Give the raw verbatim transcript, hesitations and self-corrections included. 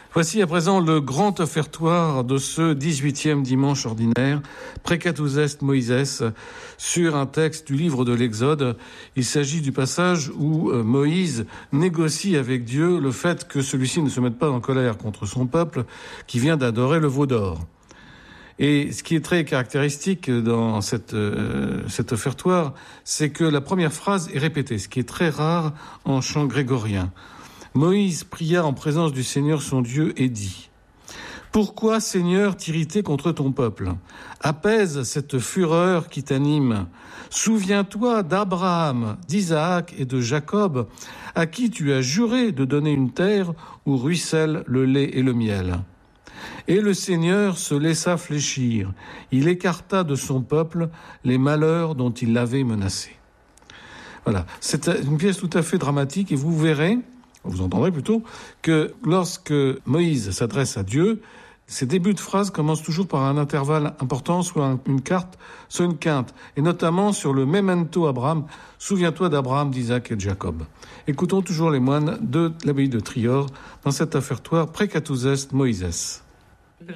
Voici à présent le grand offertoire de ce dix-huitième dimanche ordinaire, Precatus est Moïses, sur un texte du livre de l'Exode. Il s'agit du passage où Moïse négocie avec Dieu le fait que celui-ci ne se mette pas en colère contre son peuple qui vient d'adorer le veau d'or. Et ce qui est très caractéristique dans cette, euh, cet offertoire, c'est que la première phrase est répétée, ce qui est très rare en chant grégorien. Moïse pria en présence du Seigneur son Dieu et dit « Pourquoi, Seigneur, t'irriter contre ton peuple ? Apaise cette fureur qui t'anime. Souviens-toi d'Abraham, d'Isaac et de Jacob, à qui tu as juré de donner une terre où ruisselle le lait et le miel. » Et le Seigneur se laissa fléchir. Il écarta de son peuple les malheurs dont il l'avait menacé. Voilà, c'est une pièce tout à fait dramatique et vous verrez, vous entendrez plutôt, que lorsque Moïse s'adresse à Dieu, ses débuts de phrases commencent toujours par un intervalle important, soit une carte, soit une quinte, et notamment sur le memento Abraham, souviens-toi d'Abraham, d'Isaac et de Jacob. Écoutons toujours les moines de l'abbaye de Trior dans cet offertoire Precatus est Moïses.